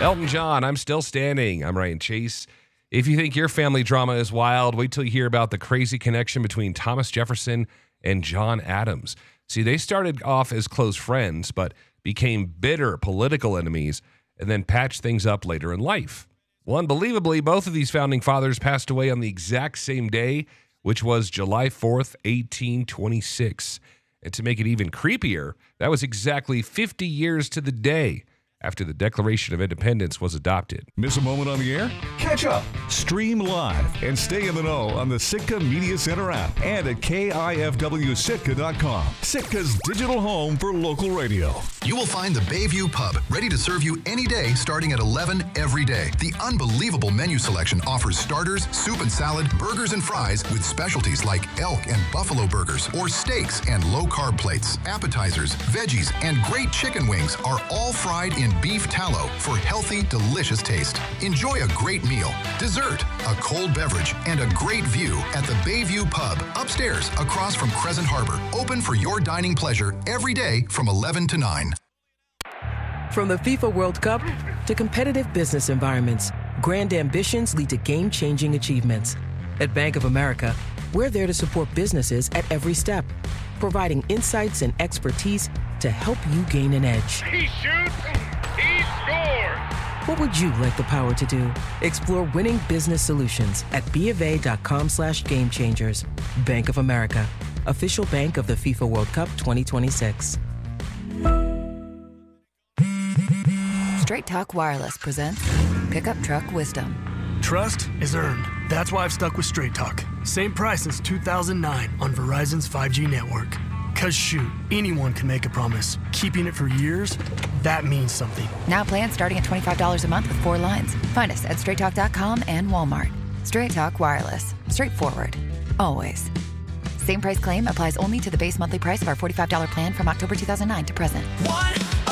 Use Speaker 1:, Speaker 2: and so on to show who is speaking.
Speaker 1: Elton John, I'm Still Standing. I'm Ryan Chase. If you think your family drama is wild, wait till you hear about the crazy connection between Thomas Jefferson and John Adams. See, they started off as close friends, but became bitter political enemies and then patched things up later in life. Well, unbelievably, both of these founding fathers passed away on the exact same day, which was July 4th, 1826. And to make it even creepier, that was exactly 50 years to the day after the Declaration of Independence was adopted.
Speaker 2: Miss a moment on the air? Catch up, stream live, and stay in the know on the Sitka Media Center app and at KIFWSitka.com. Sitka's digital home for local radio.
Speaker 3: You will find the Bayview Pub ready to serve you any day starting at 11 every day. The unbelievable menu selection offers starters, soup and salad, burgers and fries with specialties like elk and buffalo burgers or steaks and low-carb plates. Appetizers, veggies, and great chicken wings are all fried in beef tallow for healthy, delicious taste. Enjoy a great meal, dessert, a cold beverage, and a great view at the Bayview Pub upstairs across from Crescent Harbor. Open for your dining pleasure every day from 11 to 9.
Speaker 4: From the FIFA World Cup to competitive business environments, grand ambitions lead to game-changing achievements. At Bank of America, we're there to support businesses at every step, providing insights and expertise to help you gain an edge.
Speaker 5: He shoots, he scores!
Speaker 4: What would you like the power to do? Explore winning business solutions at BofA.com/gamechangers. Bank of America, official bank of the FIFA World Cup 2026.
Speaker 6: Straight Talk Wireless presents Pickup Truck Wisdom.
Speaker 7: Trust is earned. That's why I've stuck with Straight Talk. Same price since 2009 on Verizon's 5G network. Cause shoot, anyone can make a promise. Keeping it for years, that means something.
Speaker 6: Now plans starting at $25 a month with 4 lines. Find us at straighttalk.com and Walmart. Straight Talk Wireless. Straightforward. Always. Same price claim applies only to the base monthly price of our $45 plan from October 2009 to present.
Speaker 8: One.